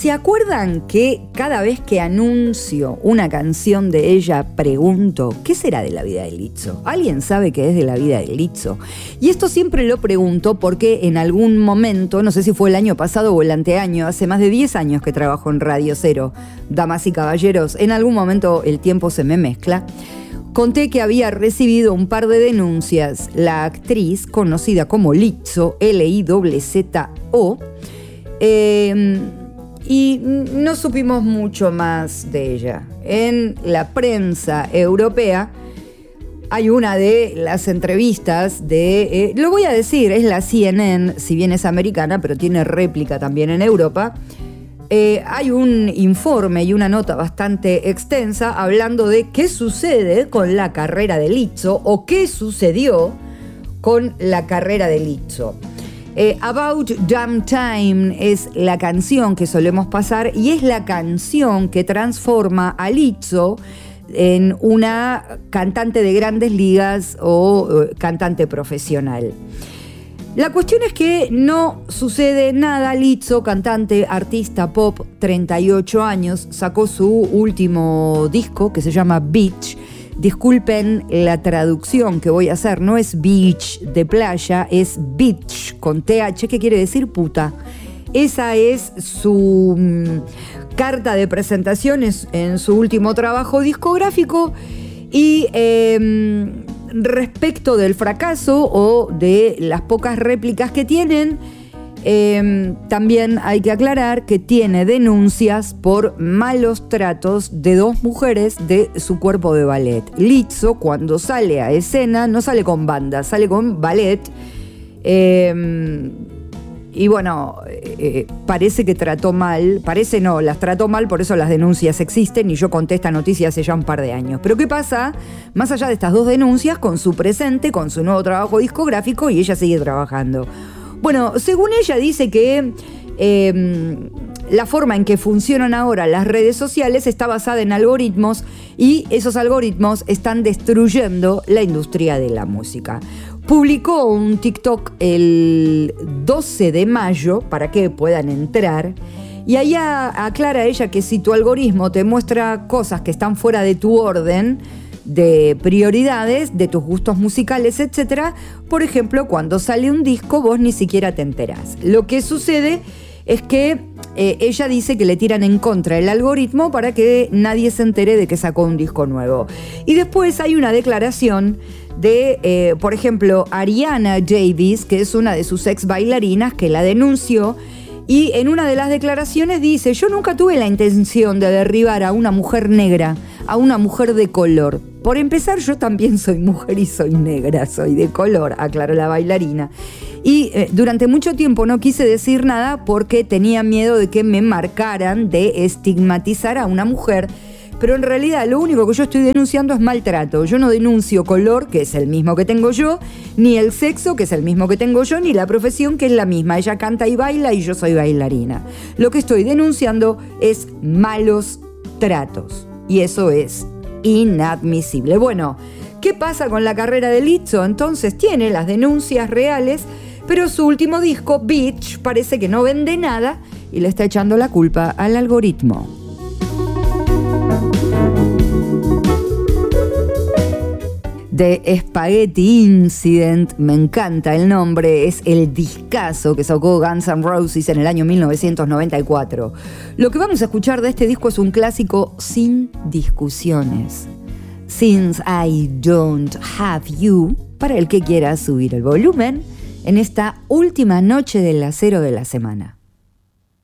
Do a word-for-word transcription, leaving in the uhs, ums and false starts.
¿Se acuerdan que cada vez que anuncio una canción de ella pregunto ¿qué será de la vida de Lizzo? ¿Alguien sabe qué es de la vida de Lizzo? Y esto siempre lo pregunto porque en algún momento, no sé si fue el año pasado o el anteaño, hace más de diez años que trabajo en Radio Cero, damas y caballeros, en algún momento el tiempo se me mezcla. Conté que había recibido un par de denuncias la actriz conocida como Lizzo, L I Z Z O, eh, y no supimos mucho más de ella. En la prensa europea hay una de las entrevistas de, eh, lo voy a decir, es la C N N, si bien es americana, pero tiene réplica también en Europa. Eh, hay un informe y una nota bastante extensa hablando de qué sucede con la carrera de Lizzo o qué sucedió con la carrera de Lizzo. Eh, About Damn Time es la canción que solemos pasar y es la canción que transforma a Lizzo en una cantante de grandes ligas o uh, cantante profesional. La cuestión es que no sucede nada. Lizzo, cantante, artista pop, treinta y ocho años, sacó su último disco que se llama Beach. Disculpen la traducción que voy a hacer, no es beach de playa, es bitch con T H, que quiere decir puta. Esa es su mm, carta de presentaciones en su último trabajo discográfico. Y eh, respecto del fracaso o de las pocas réplicas que tienen, Eh, también hay que aclarar que tiene denuncias por malos tratos de dos mujeres de su cuerpo de ballet. Lizzo, cuando sale a escena, no sale con banda, sale con ballet. Eh, y bueno, eh, parece que trató mal, parece no, las trató mal, por eso las denuncias existen y yo conté esta noticia hace ya un par de años. Pero ¿qué pasa? Más allá de estas dos denuncias, con su presente, con su nuevo trabajo discográfico, y ella sigue trabajando. Bueno, según ella dice que eh, la forma en que funcionan ahora las redes sociales está basada en algoritmos y esos algoritmos están destruyendo la industria de la música. Publicó un TikTok el doce de mayo para que puedan entrar y ahí aclara ella que si tu algoritmo te muestra cosas que están fuera de tu orden de prioridades, de tus gustos musicales, etcétera. Por ejemplo, cuando sale un disco, vos ni siquiera te enterás. Lo que sucede es que eh, ella dice que le tiran en contra el algoritmo para que nadie se entere de que sacó un disco nuevo. Y después hay una declaración de, eh, por ejemplo, Ariana Davis, que es una de sus ex bailarinas, que la denunció. Y en una de las declaraciones dice: yo nunca tuve la intención de derribar a una mujer negra, a una mujer de color. Por empezar, yo también soy mujer y soy negra, soy de color, aclaró la bailarina. Y eh, durante mucho tiempo no quise decir nada porque tenía miedo de que me marcaran de estigmatizar a una mujer. Pero en realidad lo único que yo estoy denunciando es maltrato. Yo no denuncio color, que es el mismo que tengo yo, ni el sexo, que es el mismo que tengo yo, ni la profesión, que es la misma. Ella canta y baila y yo soy bailarina. Lo que estoy denunciando es malos tratos. Y eso es inadmisible. Bueno, ¿qué pasa con la carrera de Lizzo? Entonces tiene las denuncias reales, pero su último disco, Beach, parece que no vende nada y le está echando la culpa al algoritmo. The Spaghetti Incident, me encanta el nombre, es el discazo que sacó Guns N' Roses en el año mil novecientos noventa y cuatro. Lo que vamos a escuchar de este disco es un clásico sin discusiones. Since I Don't Have You, para el que quiera subir el volumen, en esta última noche del acero de la semana.